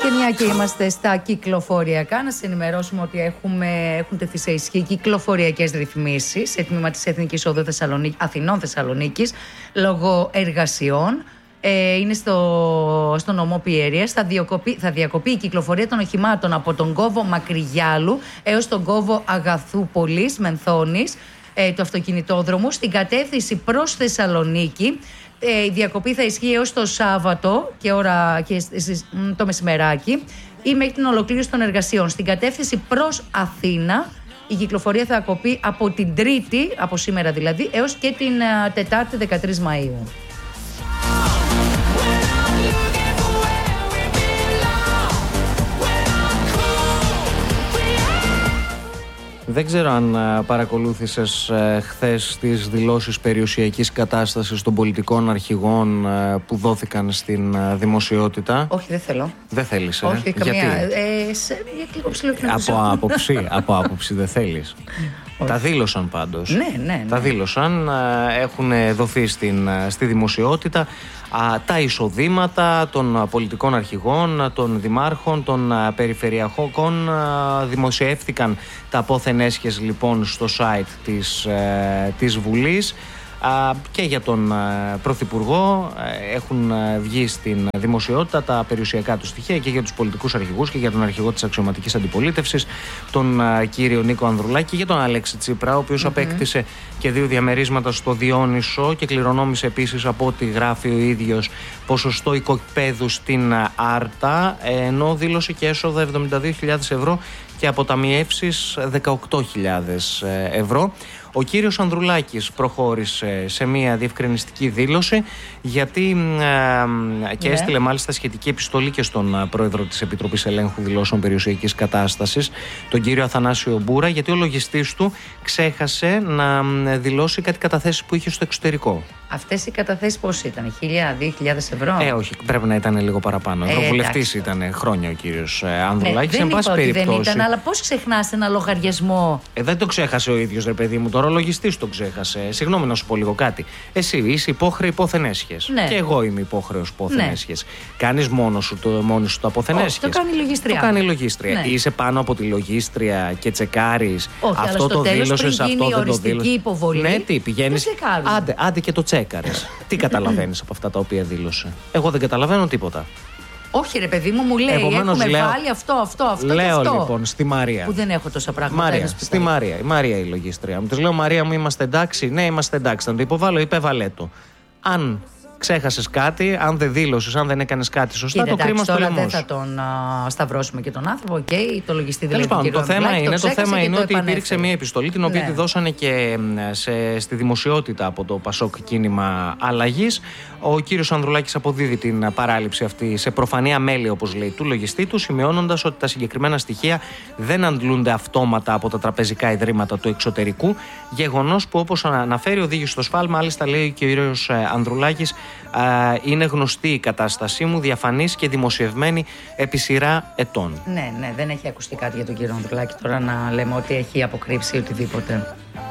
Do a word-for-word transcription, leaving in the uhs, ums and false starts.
Και μια και είμαστε στα κυκλοφοριακά, να σας ενημερώσουμε ότι έχουμε, έχουν τεθεί σε ισχύ κυκλοφοριακές ρυθμίσεις σε τμήμα της Εθνικής Οδού Θεσσαλονίκη, Αθηνών Θεσσαλονίκης λόγω εργασιών. Ε, είναι στο, στο νομό Πιέρειας. Θα, θα διακοπεί η κυκλοφορία των οχημάτων από τον κόβο Μακρυγιάλου έως τον κόβο Αγαθούπολης Μενθώνης ε, του αυτοκινητόδρομου στην κατεύθυνση προς Θεσσαλονίκη. Ε, η διακοπή θα ισχύει έως το Σάββατο και, ώρα, και το μεσημεράκι ή μέχρι την ολοκλήρωση των εργασιών. Στην κατεύθυνση προς Αθήνα η κυκλοφορία θα διακοπεί από την Τρίτη, από σήμερα δηλαδή, έως και την uh, Τετάρτη δεκατρείς Μαΐου. Δεν ξέρω αν παρακολούθησες χθες τις δηλώσεις περιουσιακής κατάστασης των πολιτικών αρχηγών που δόθηκαν στην δημοσιότητα. Όχι, δεν θέλω. Δεν θέλεις, ε? Όχι, καμία. Γιατί? Ε, σε, για από άποψη, από άποψη δεν θέλεις. Όχι. Τα δήλωσαν πάντως. Ναι, ναι, ναι. Τα δήλωσαν, έχουν δοθεί στην, στη δημοσιότητα τα εισοδήματα των πολιτικών αρχηγών, των δημάρχων, των περιφερειακών. Δημοσιεύθηκαν τα απόθεν έσχες λοιπόν στο site της, της Βουλής. Και για τον Πρωθυπουργό έχουν βγει στην δημοσιότητα τα περιουσιακά του στοιχεία και για τους πολιτικούς αρχηγούς και για τον αρχηγό της αξιωματικής αντιπολίτευσης, τον κύριο Νίκο Ανδρουλάκη, και για τον Αλέξη Τσίπρα, ο οποίος mm-hmm. απέκτησε και δύο διαμερίσματα στο Διόνυσο και κληρονόμησε επίσης, από ό,τι γράφει ο ίδιος, ποσοστό οικοπαίδου στην Άρτα, ενώ δήλωσε και έσοδα εβδομήντα δύο χιλιάδες ευρώ και αποταμιεύσεις δεκαοκτώ χιλιάδες ευρώ. Ο κύριος Ανδρουλάκης προχώρησε σε μια διευκρινιστική δήλωση, γιατί ε, και yeah. έστειλε μάλιστα σχετική επιστολή και στον πρόεδρο της Επιτροπής Ελέγχου Δηλώσεων Περιουσιακής Κατάστασης, τον κύριο Αθανάσιο Μπούρα, γιατί ο λογιστής του ξέχασε να δηλώσει κάτι καταθέσεις που είχε στο εξωτερικό. Αυτές οι καταθέσεις πώς ήταν, χίλια, δύο χιλιάδες ευρώ? Ε, όχι, πρέπει να ήταν λίγο παραπάνω. Ε, Ευρωβουλευτής ήταν χρόνια ο κύριος Ανδρουλάκης. Ναι, δεν είπα ότι δεν ήταν, αλλά πώς ξεχνάς ένα λογαριασμό? Ε, δεν το ξέχασε ο ίδιος, ρε παιδί μου. Τώρα ο λογιστής το ξέχασε. Συγγνώμη να σου πω λίγο κάτι. Εσύ είσαι υπόχρεο υπόθεν έσχες. Ναι. Και εγώ είμαι υπόχρεος υπόθεν ναι. έσχες. Κάνεις μόνος σου το, μόνος σου το απόθεν έσχες? Το κάνει η λογίστρια. Το κάνει η λογίστρια. Ναι. Είσαι πάνω από τη λογίστρια και τσεκάρεις? Όχι, αυτό το δήλωσες, αυτό δεν το δήλωσες? Υποβολή, ναι, τι πηγαίνεις? Άντε, άντε και το τσέκαρες. Τι καταλαβαίνεις από αυτά τα οποία δήλωσε? Εγώ δεν καταλαβαίνω τίποτα. Όχι, ρε παιδί μου, μου λέει. Επομένως, έχουμε λέω, βάλει αυτό, αυτό, αυτό. Λέω και αυτό. Λοιπόν στη Μαρία. Που δεν έχω τόσα πράγματα. Μαρία, στη Μαρία. Η Μαρία η λογίστρια μου. Της λέω, Μαρία μου, είμαστε εντάξει? Ναι, είμαστε εντάξει. Θα το υποβάλω, υπέβαλέ το. Αν ξέχασες κάτι, αν δεν δήλωσες, αν δεν έκανες κάτι σωστά, Κύριε, το κρίμα στο λαιμό. Δεν θα τον α, σταυρώσουμε και τον άνθρωπο. Οκ, okay, το λογιστή δηλαδή. Τέλος πάντων, το θέμα είναι, το θέμα είναι ότι επανέφερε. Υπήρξε μια επιστολή, την οποία ναι. τη δώσανε και σε, στη δημοσιότητα από το Πασόκ Κίνημα Αλλαγής. Ο κύριος Ανδρουλάκης αποδίδει την παράληψη αυτή σε προφανή αμέλεια, όπως λέει, του λογιστή του, σημειώνοντας ότι τα συγκεκριμένα στοιχεία δεν αντλούνται αυτόματα από τα τραπεζικά ιδρύματα του εξωτερικού. Γεγονός που, όπως αναφέρει, οδήγησε στο σφάλμα. Μάλιστα, λέει ο κύριος Ανδρουλάκης, είναι γνωστή η κατάστασή μου, διαφανής και δημοσιευμένη επί σειρά ετών. Ναι, ναι, δεν έχει ακουστεί κάτι για τον κύριο Ανδρουλάκη τώρα να λέμε ότι έχει αποκρύψει οτιδήποτε.